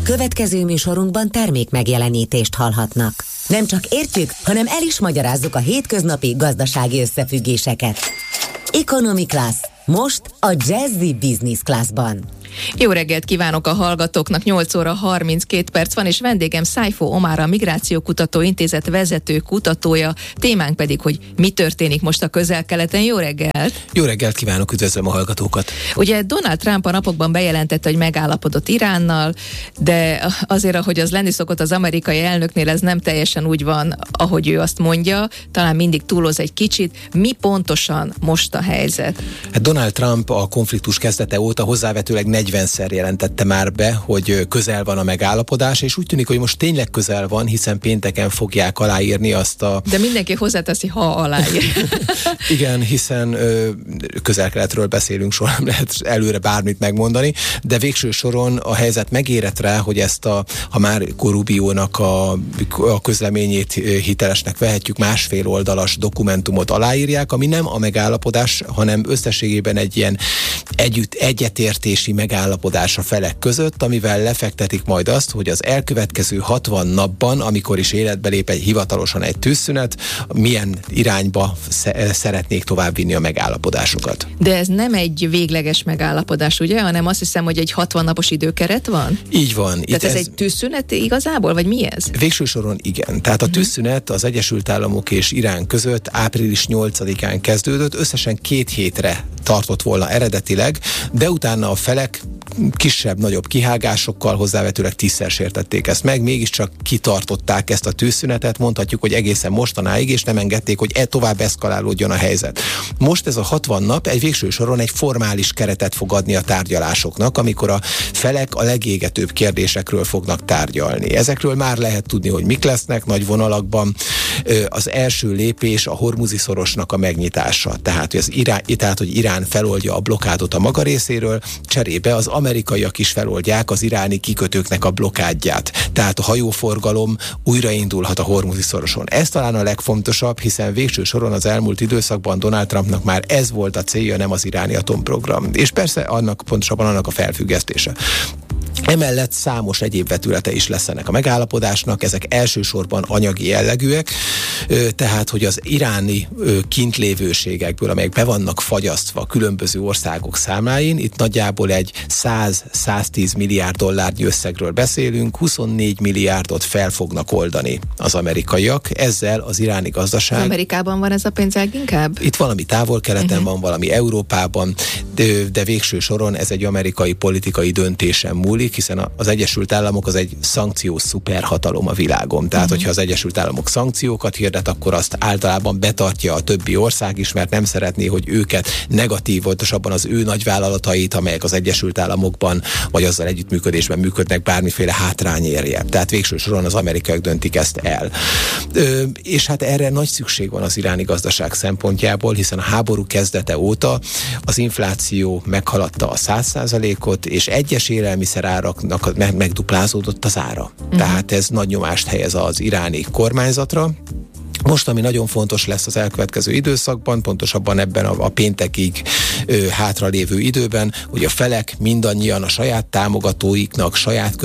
Következő műsorunkban termék megjelenítést hallhatnak. Nem csak értjük, hanem el is magyarázzuk a hétköznapi gazdasági összefüggéseket. Economy Class. Most a Jazzy Business Classban. Jó reggelt kívánok a hallgatóknak, 8 óra 32 perc van, és vendégem Szájfó Omar, a Migrációkutató Intézet vezető kutatója, témánk pedig, hogy mi történik most a Közel-Keleten. Jó reggelt! Jó reggelt kívánok, üdvözlöm a hallgatókat! Ugye Donald Trump a napokban bejelentette, hogy megállapodott Iránnal, de azért, ahogy az lenni szokott az amerikai elnöknél, ez nem teljesen úgy van, ahogy ő azt mondja, talán mindig túloz egy kicsit. Mi pontosan most a helyzet? Hát Donald Trump a konfliktus kezdete óta hozzávetőleg 40-szer jelentette már be, hogy közel van a megállapodás, és úgy tűnik, hogy most tényleg közel van, hiszen pénteken fogják aláírni azt a... De mindenki hozzáteszi, ha aláír. Igen, hiszen Közel-Keletről beszélünk, soha nem lehet előre bármit megmondani, de végső soron a helyzet megérett rá, hogy ezt ha már Rubiónak a közleményét hitelesnek vehetjük, 1,5 oldalas dokumentumot aláírják, ami nem a megállapodás, hanem összességében egy ilyen egyetértési megállapodás a felek között, amivel lefektetik majd azt, hogy az elkövetkező 60 napban, amikor is életbe lép hivatalosan egy tűzszünet, milyen irányba szeretnék továbbvinni a megállapodásokat. De ez nem egy végleges megállapodás, ugye? Hanem azt hiszem, hogy egy 60 napos időkeret van? Így van. Tehát ez egy tűzszünet igazából, vagy mi ez? Végső soron igen. Tehát a tűzszünet az Egyesült Államok és Irán között április 8-án kezdődött, összesen 2 hétre tartott volna eredetileg, de utána a felek kisebb-nagyobb kihágásokkal hozzávetőleg 10-szer sértették ezt meg, mégiscsak kitartották ezt a tűzszünetet, mondhatjuk, hogy egészen mostanáig, és nem engedték, hogy tovább eszkalálódjon a helyzet. Most ez a 60 nap egy végső soron egy formális keretet fog adni a tárgyalásoknak, amikor a felek a legégetőbb kérdésekről fognak tárgyalni. Ezekről már lehet tudni, hogy mik lesznek nagy vonalakban. Az első lépés a Hormuzi szorosnak a megnyitása. Tehát, hogy Irán feloldja a blokádot a maga részéről, cserébe az amerikaiak is feloldják az iráni kikötőknek a blokádját. Tehát a hajóforgalom újraindulhat a Hormuzi szoroson. Ez talán a legfontosabb, hiszen végső soron az elmúlt időszakban Donald Trumpnak már ez volt a célja, nem az iráni atomprogram. És persze pontosabban annak a felfüggesztése. Emellett számos egyéb vetülete is lesz ennek a megállapodásnak, ezek elsősorban anyagi jellegűek, tehát, hogy az iráni kintlévőségekből, amelyek be vannak fagyasztva különböző országok számláin, itt nagyjából egy 100-110 milliárd dollárnyi összegről beszélünk, 24 milliárdot fel fognak oldani az amerikaiak, ezzel az iráni gazdaság... Az Amerikában van ez a pénz inkább? Itt valami távol-keleten van, valami Európában, de végső soron ez egy amerikai politikai döntésen múlik, hiszen az Egyesült Államok az egy szankciós szuperhatalom a világon. Tehát, hogyha az Egyesült Államok szankciókat hirdet, akkor azt általában betartja a többi ország is, mert nem szeretné, hogy őket negatív, pontosabban az ő nagyvállalatait, amelyek az Egyesült Államokban vagy azzal együttműködésben működnek, bármiféle hátrány érje. Tehát végső soron az amerikaiak döntik ezt el. És hát erre nagy szükség van az iráni gazdaság szempontjából, hiszen a háború kezdete óta az infláció meghaladta a 100%-ot, és egyes élelmiszeráraknak megduplázódott az ára. Tehát ez nagy nyomást helyez az iráni kormányzatra. Most, ami nagyon fontos lesz az elkövetkező időszakban, pontosabban ebben a péntekig hátralévő időben, hogy a felek mindannyian a saját támogatóiknak,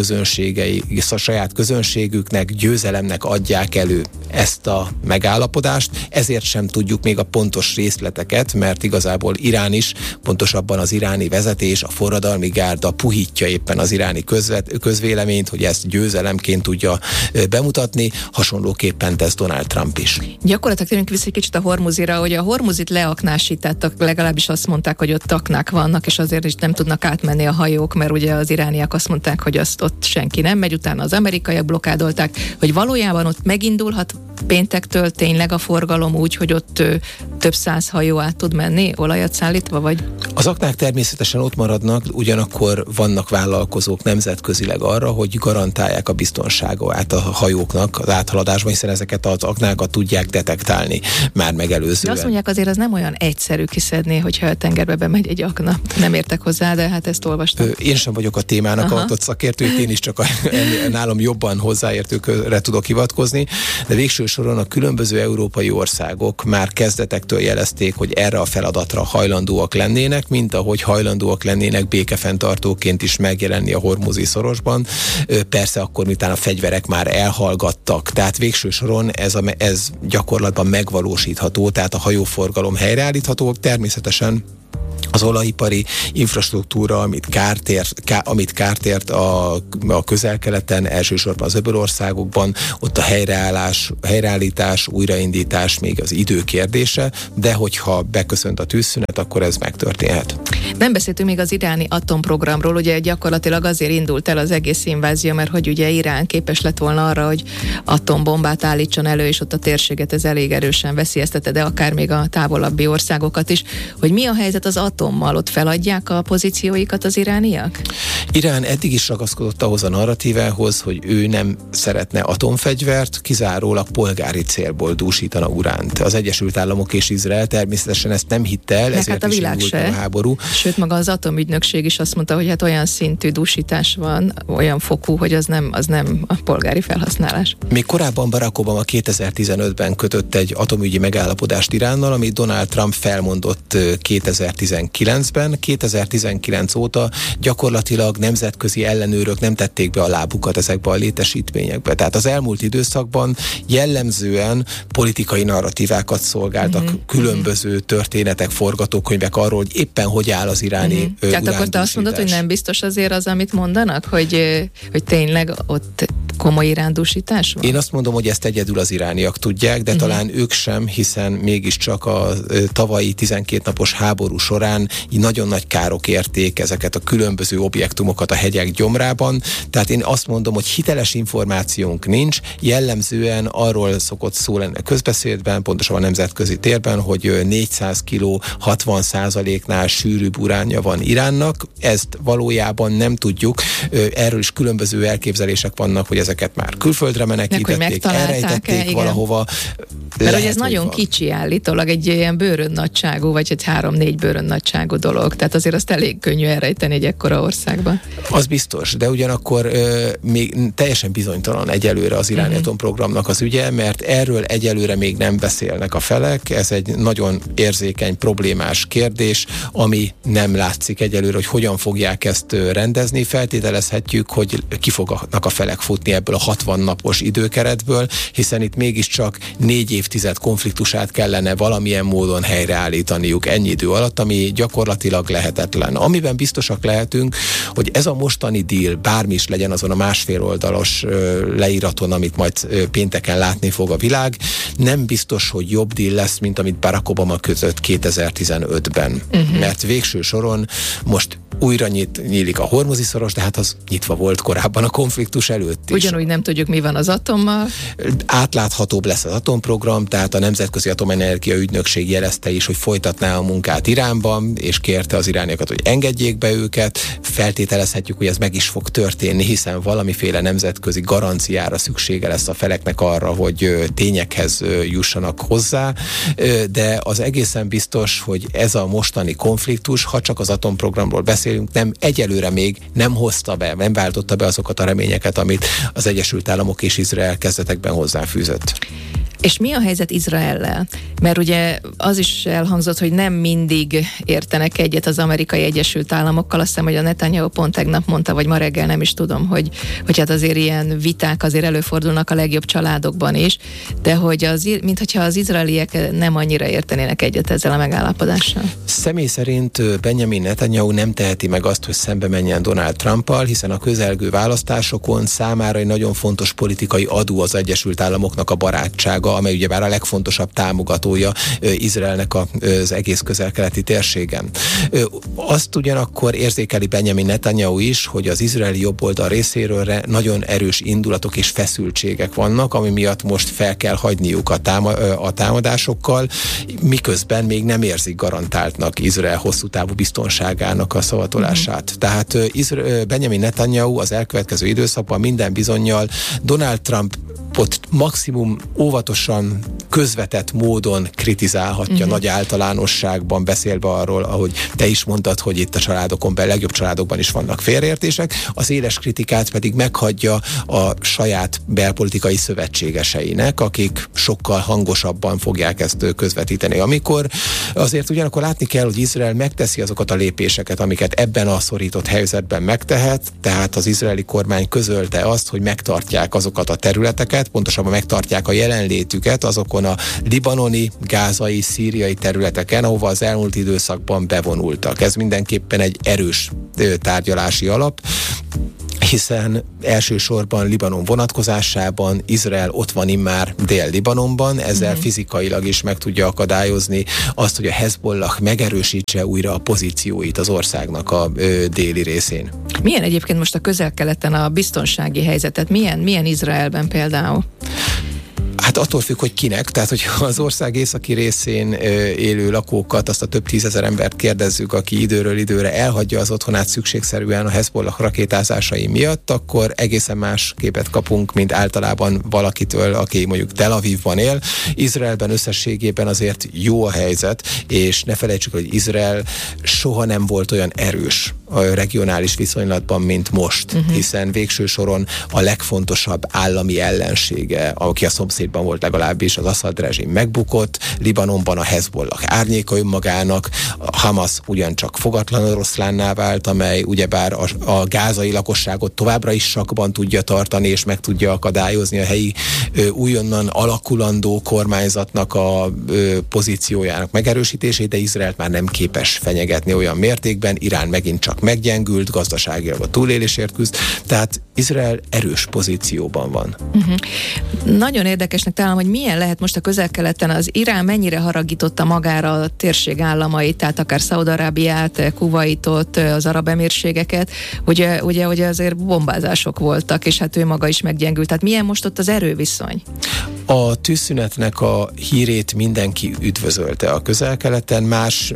saját közönségüknek, győzelemnek adják elő ezt a megállapodást. Ezért sem tudjuk még a pontos részleteket, mert igazából Irán is, pontosabban az iráni vezetés, a forradalmi gárda puhítja éppen az iráni közvéleményt, hogy ezt győzelemként tudja bemutatni. Hasonlóképpen tesz Donald Trump is. Gyakorlatilag térjünk vissza egy kicsit a Hormuzira, hogy a Hormuzit leaknásítottak, legalábbis azt mondták, hogy ott aknák vannak, és azért is nem tudnak átmenni a hajók, mert ugye az irániak azt mondták, hogy ott senki nem megy, utána az amerikaiak blokádolták, hogy valójában ott megindulhat péntektől tényleg a forgalom úgy, hogy ott több 100 hajó át tud menni, olajat szállítva, vagy? Az aknák természetesen ott maradnak, ugyanakkor vannak vállalkozók nemzetközileg arra, hogy garantálják a biztonságát a hajóknak az áthaladásban, hiszen ezeket az aknákat tudják detektálni már megelőzően. De azt mondják, azért az nem olyan egyszerű kiszedni, hogyha a tengerbe bemegy egy akna. Nem értek hozzá, de hát ezt olvastam. Én sem vagyok a témának avatott szakértő, én is csak nálam jobban hozzáértőkre tudok hivatkozni, de végső soron a különböző európai országok már kezdetektől jelezték, hogy erre a feladatra hajlandóak lennének, mint ahogy hajlandóak lennének békefenntartóként is megjelenni a hormuzi szorosban. Persze akkor, miután a fegyverek már elhallgattak. Tehát végső soron ez gyakorlatban megvalósítható, tehát a hajóforgalom helyreállítható. Természetesen az olajipari infrastruktúra, amit kárt ért a Közel-Keleten, elsősorban az öbölországokban, ott a helyreállítás, újraindítás még az idő kérdése, de hogyha beköszönt a tűzszünet, akkor ez megtörténhet. Nem beszéltünk még az iráni atomprogramról, ugye gyakorlatilag azért indult el az egész invázió, mert hogy ugye Irán képes lett volna arra, hogy atombombát állítson elő, és ott a térséget ez elég erősen veszélyeztette, de akár még a távolabbi országokat is. Hogy mi a helyzet az atommal? Ott feladják a pozícióikat az irániak? Irán eddig is ragaszkodott ahhoz a narratívához, hogy ő nem szeretne atomfegyvert, kizárólag polgári célból dúsítana uránt. Az Egyesült Államok és Izrael természetesen ezt nem hitte el, ezért hát a világ is indult a háború. Sőt, maga az atomügynökség is azt mondta, hogy hát olyan szintű dúsítás van, olyan fokú, hogy az nem a polgári felhasználás. Még korábban Barack Obama 2015-ben kötött egy atomügyi megállapodást Iránnal, amit Donald Trump felmondott 2019-ben. 2019 óta gyakorlatilag nemzetközi ellenőrök nem tették be a lábukat ezekbe a létesítményekbe. Tehát az elmúlt időszakban jellemzően politikai narratívákat szolgáltak, különböző történetek, forgatókönyvek arról, hogy éppen hogy áll az iráni Tehát akkor te azt mondod, hogy nem biztos azért az, amit mondanak, hogy tényleg ott komoly irándúsítás van? Én azt mondom, hogy ezt egyedül az irániak tudják, de talán ők sem, hiszen mégiscsak a tavalyi 12 napos háború során így nagyon nagy károk érték ezeket a különböző objektumokat a hegyek gyomrában. Tehát én azt mondom, hogy hiteles információnk nincs, jellemzően arról szokott szó lenni közbeszédben, pontosabban a nemzetközi térben, hogy 400 kiló 60%-nál sűrűbb uránja van Iránnak. Ezt valójában nem tudjuk. Erről is különböző elképzelések vannak, hogy ezeket már külföldre menekítették, elrejtették valahova. Mert hogy ez nagyon kicsi állítólag, egy ilyen bőrön nagyságú, vagy egy 3-4 bőrön nagyságú dolog. Tehát azért azt elég könnyű elrejteni egy ekkora országban. Az biztos, de ugyanakkor még teljesen bizonytalan egyelőre az iráni atomprogramnak az ügye, mert erről egyelőre még nem beszélnek a felek. Ez egy nagyon érzékeny, problémás kérdés, ami nem látszik egyelőre, hogy hogyan fogják ezt rendezni. Feltételezhetjük, hogy ki fognak a felek futni ebből a 60 napos időkeretből, hiszen itt mégiscsak 4 évtized konfliktusát kellene valamilyen módon helyreállítaniuk ennyi idő alatt, ami gyakorlatilag lehetetlen. Amiben biztosak lehetünk, hogy ez a mostani deal, bármi is legyen azon a 1,5 oldalas leíraton, amit majd pénteken látni fog a világ, nem biztos, hogy jobb deal lesz, mint amit Barack Obama között 2015-ben. Mert végső soron most újra nyílik a hormuzi szoros, de hát az nyitva volt korábban a konfliktus előtt is. Ugyanúgy nem tudjuk, mi van az atommal. Átláthatóbb lesz az atomprogram, tehát a Nemzetközi Atomenergia Ügynökség jelezte is, hogy folytatná a munkát Iránban, és kérte az irániakat, hogy engedjék be őket. Feltételezhetjük, hogy ez meg is fog történni, hiszen valamiféle nemzetközi garanciára szüksége lesz a feleknek arra, hogy tényekhez jussanak hozzá, de az egészen biztos, hogy ez a mostani konfliktus, ha csak az atomprogramról beszélünk, egyelőre még nem hozta be, nem váltotta be azokat a reményeket, amit az Egyesült Államok és Izrael kezdetekben hozzáfűzött. És mi a helyzet Izraellel? Mert ugye az is elhangzott, hogy nem mindig értenek egyet az Amerikai Egyesült Államokkal. Azt hiszem, hogy a Netanyahu pont tegnap mondta, vagy ma reggel, nem is tudom, hogy hát azért ilyen viták azért előfordulnak a legjobb családokban is, de hogy mintha az izraeliek nem annyira értenének egyet ezzel a megállapodással. Személy szerint Benjamin Netanyahu nem teheti meg azt, hogy szembe menjen Donald Trumpal, hiszen a közelgő választásokon számára egy nagyon fontos politikai adó az Egyesült Államoknak a barátsága, amely ugyebár a legfontosabb támogatója Izraelnek az egész közel-keleti térségen. Azt ugyanakkor érzékeli Benjamin Netanyahu is, hogy az izraeli jobboldal részéről nagyon erős indulatok és feszültségek vannak, ami miatt most fel kell hagyniuk a támadásokkal, miközben még nem érzik garantáltnak Izrael hosszú távú biztonságának a szavatolását. Tehát Benjamin Netanyahu az elkövetkező időszakban minden bizonnyal Donald Trump maximum óvatosan, közvetett módon kritizálhatja, nagy általánosságban beszélve arról, ahogy te is mondtad, hogy itt a családokon belül, legjobb családokban is vannak félreértések, az éles kritikát pedig meghagyja a saját belpolitikai szövetségeseinek, akik sokkal hangosabban fogják ezt közvetíteni. Amikor azért ugyanakkor látni kell, hogy Izrael megteszi azokat a lépéseket, amiket ebben a szorított helyzetben megtehet, tehát az izraeli kormány közölte azt, hogy megtartják azokat a területeket, pontosabban megtartják a jelenlétüket azokon a libanoni, gázai, szíriai területeken, ahova az elmúlt időszakban bevonultak. Ez mindenképpen egy erős tárgyalási alap, hiszen elsősorban Libanon vonatkozásában Izrael ott van immár Dél-Libanonban, ezzel fizikailag is meg tudja akadályozni azt, hogy a Hezbollah megerősítse újra a pozícióit az országnak a déli részén. Milyen egyébként most a Közel-Keleten a biztonsági helyzetet? Milyen Izraelben például? Hát attól függ, hogy kinek, tehát hogyha az ország északi részén élő lakókat, azt a több tízezer embert kérdezzük, aki időről időre elhagyja az otthonát szükségszerűen a Hezbollah rakétázásai miatt, akkor egészen más képet kapunk, mint általában valakitől, aki mondjuk Tel Avivban él. Izraelben összességében azért jó a helyzet, és ne felejtsük, hogy Izrael soha nem volt olyan erős a regionális viszonylatban, mint most, hiszen végső soron a legfontosabb állami ellensége, aki a szomszédban volt legalábbis, az Assad rezsim megbukott, Libanonban a Hezbollah árnyéka önmagának, a Hamas ugyancsak fogatlan oroszlánná vált, amely ugyebár a gázai lakosságot továbbra is sakban tudja tartani, és meg tudja akadályozni a helyi újonnan alakulandó kormányzatnak a pozíciójának megerősítését, de Izraelt már nem képes fenyegetni olyan mértékben, Irán megint csak meggyengült, gazdaságilag a túlélésért küzd, tehát Izrael erős pozícióban van. Nagyon érdekesnek találom, hogy milyen lehet most a Közel-Keleten, az Irán mennyire haragította magára a térség államait, tehát akár Szaúd-Arábiát, Kuvaitot, az Arab Emírségeket, hogy azért bombázások voltak, és hát ő maga is meggyengült. Tehát milyen most ott az erőviszony? A tűzszünetnek a hírét mindenki üdvözölte a Közel-Keleten, más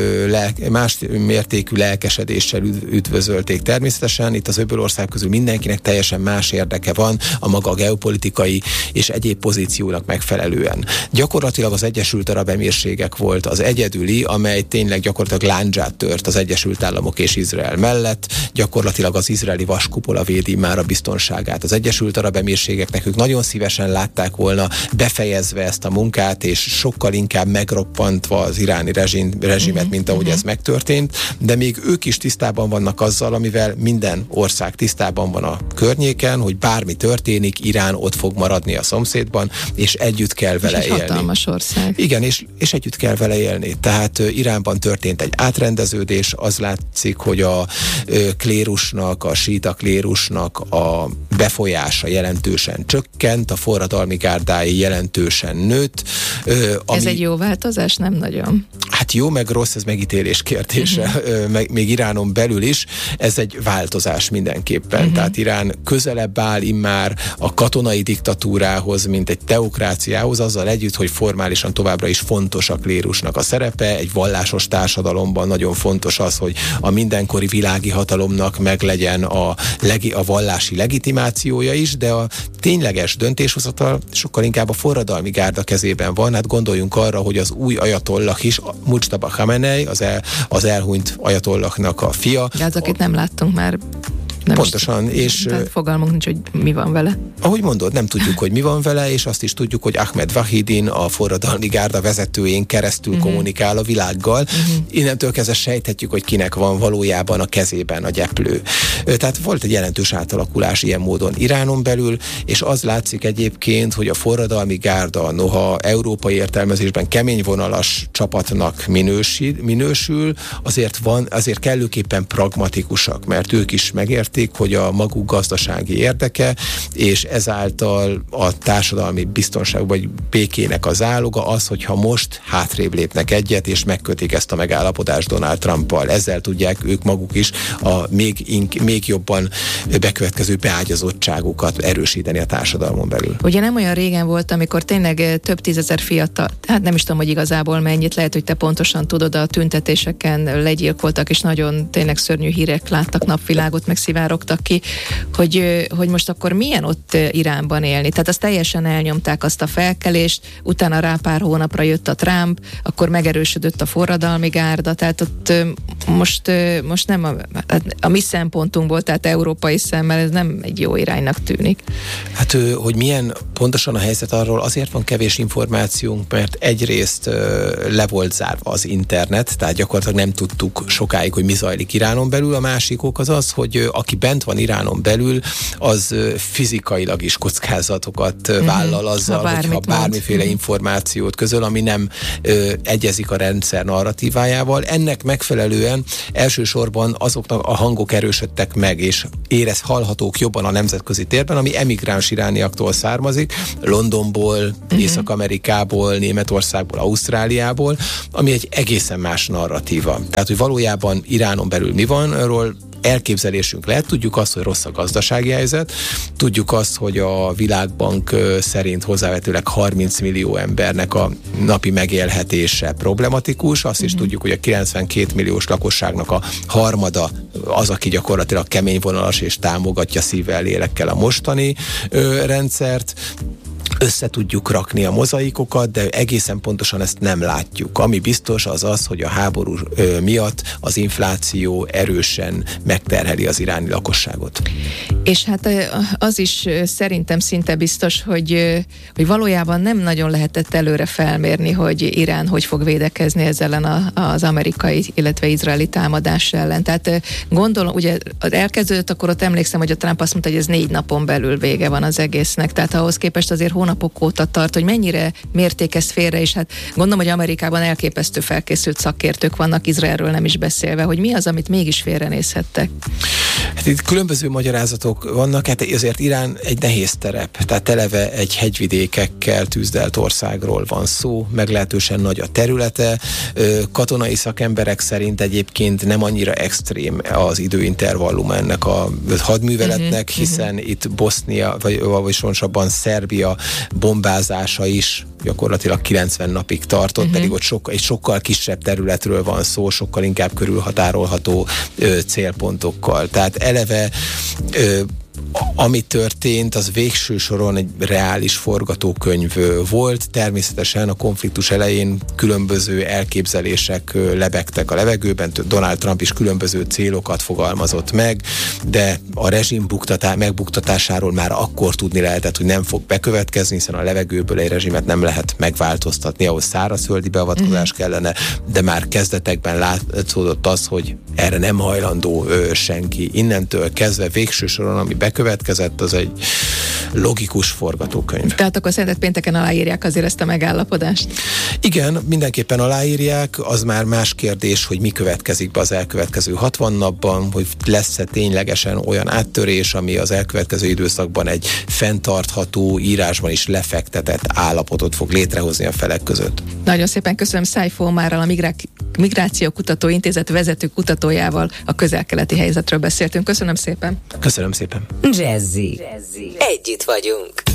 mértékű lelkesedéssel üdvözölték természetesen. Itt az öbölország közül mindenkinek teljesen más érdeke van a maga geopolitikai és egyéb pozíciónak megfelelően. Gyakorlatilag az Egyesült Arab Emírségek volt az egyedüli, amely tényleg gyakorlatilag lándzsát tört az Egyesült Államok és Izrael mellett. Gyakorlatilag az izraeli vaskupola védi már a biztonságát. Az Egyesült Arab Emírségeknek ők nagyon szívesen látták volna befejezve ezt a munkát, és sokkal inkább megroppantva az iráni rezsimet, mint ahogy ez megtörtént, de még ők is tisztában vannak azzal, amivel minden ország tisztában van a környéken, hogy bármi történik, Irán ott fog maradni a szomszédban, és együtt kell vele élni. Hatalmas ország. Igen, és együtt kell vele élni. Tehát Iránban történt egy átrendeződés, az látszik, hogy a klérusnak, a síita klérusnak a befolyása jelentősen csökkent, a forradalmi gárdái jelentősen nőtt. Ez egy jó változás? Nem nagyon. Hát jó, meg rossz, ez megítélés kérdése, még Iránon belül is, ez egy változás mindenképpen. Tehát Irán közelebb áll immár a katonai diktatúrához, mint egy teokráciához, azzal együtt, hogy formálisan továbbra is fontos a klérusnak a szerepe, egy vallásos társadalomban nagyon fontos az, hogy a mindenkori világi hatalomnak meglegyen a vallási legitimációja is, de a tényleges döntéshozatal sokkal inkább a forradalmi gárda kezében van. Hát gondoljunk arra, hogy az új ajatollah is, Mujtaba Khamenei, az elhunyt ajatollahnak a fia. De az, akit nem láttunk már. Pontosan, és fogalmunk nincs, hogy mi van vele. Ahogy mondod, nem tudjuk, hogy mi van vele, és azt is tudjuk, hogy Ahmed Vahidin, a forradalmi gárda vezetőjén keresztül kommunikál a világgal. Innentől kezdve sejthetjük, hogy kinek van valójában a kezében a gyeplő. Tehát volt egy jelentős átalakulás ilyen módon Iránon belül, és az látszik egyébként, hogy a forradalmi gárda, noha európai értelmezésben keményvonalas csapatnak minősül, azért kellőképpen pragmatikusak, mert ők is megértik, hogy a maguk gazdasági érdeke, és ezáltal a társadalmi biztonság vagy békének a záloga az, hogyha most hátrébb lépnek egyet, és megkötik ezt a megállapodást Donald Trumpal. Ezzel tudják ők maguk is a még jobban bekövetkező beágyazottságukat erősíteni a társadalmon belül. Ugye nem olyan régen volt, amikor tényleg több tízezer fiatal, hát nem is tudom, hogy igazából mennyit, lehet, hogy te pontosan tudod, a tüntetéseken legyilkoltak, és nagyon tényleg szörnyű hírek láttak napvilágot, meg szivárogtak sárogtak ki, hogy most akkor milyen ott Iránban élni. Tehát azt teljesen elnyomták, azt a felkelést, utána rá pár hónapra jött a Trump, akkor megerősödött a forradalmi gárda, tehát ott most nem a mi szempontunkból, tehát európai szemmel ez nem egy jó iránynak tűnik. Hát, hogy milyen pontosan a helyzet, arról azért van kevés információnk, mert egyrészt le volt zárva az internet, tehát gyakorlatilag nem tudtuk sokáig, hogy mi zajlik Iránon belül. A másik ok az, hogy aki bent van Iránon belül, az fizikailag is kockázatokat vállal azzal, hogyha bármiféle információt közöl, ami nem egyezik a rendszer narratívájával. Ennek megfelelően elsősorban azoknak a hangok erősödtek meg, és hallhatók jobban a nemzetközi térben, ami emigráns irániaktól származik, Londonból, Észak-Amerikából, Németországból, Ausztráliából, ami egy egészen más narratíva. Tehát, hogy valójában Iránon belül mi van, arról elképzelésünk lehet. Tudjuk azt, hogy rossz a gazdasági helyzet, tudjuk azt, hogy a Világbank szerint hozzávetőleg 30 millió embernek a napi megélhetése problematikus, azt is tudjuk, hogy a 92 milliós lakosságnak a harmada az, aki gyakorlatilag keményvonalas és támogatja szívvel, lélekkel a mostani rendszert. Össze tudjuk rakni a mozaikokat, de egészen pontosan ezt nem látjuk. Ami biztos az, hogy a háború miatt az infláció erősen megterheli az iráni lakosságot. És hát az is szerintem szinte biztos, hogy valójában nem nagyon lehetett előre felmérni, hogy Irán hogy fog védekezni ezzel az amerikai, illetve izraeli támadás ellen. Tehát gondolom, ugye elkezdődött, akkor ott emlékszem, hogy a Trump azt mondta, hogy ez 4 napon belül vége van az egésznek. Tehát ahhoz képest azért hónapok óta tart, hogy mennyire mérték ezt félre, és hát gondolom, hogy Amerikában elképesztő felkészült szakértők vannak, Izraelről nem is beszélve, hogy mi az, amit mégis félrenézhettek. Hát itt különböző magyarázatok vannak, hát azért Irán egy nehéz terep, tehát eleve egy hegyvidékekkel tűzdelt országról van szó, meglehetősen nagy a területe, katonai szakemberek szerint egyébként nem annyira extrém az időintervalluma ennek a hadműveletnek, hiszen itt Bosznia, vagy pontosabban Szerbia bombázása is gyakorlatilag 90 napig tartott, pedig ott egy sokkal kisebb területről van szó, sokkal inkább körülhatárolható célpontokkal. Tehát eleve ami történt, az végső soron egy reális forgatókönyv volt. Természetesen a konfliktus elején különböző elképzelések lebegtek a levegőben, Donald Trump is különböző célokat fogalmazott meg, de a rezsim megbuktatásáról már akkor tudni lehetett, hogy nem fog bekövetkezni, hiszen a levegőből egy rezsimet nem lehet megváltoztatni, ahhoz szárazföldi beavatkozás kellene, de már kezdetekben látszódott az, hogy erre nem hajlandó senki. Innentől kezdve végső soron, ami bekövetkezett, az egy logikus forgatókönyv. Tehát akkor szerinted pénteken aláírják azért ezt a megállapodást? Igen, mindenképpen aláírják, az már más kérdés, hogy mi következik be az elkövetkező 60 napban, hogy lesz-e ténylegesen olyan áttörés, ami az elkövetkező időszakban egy fenntartható, írásban is lefektetett állapotot fog létrehozni a felek között. Nagyon szépen köszönöm Szájfó Omárral, a Migrációkutató Intézet vezető kutatójával a közel-keleti helyzetről beszéltünk. Köszönöm szépen. Köszönöm szépen. Jazzy. Együtt vagyunk.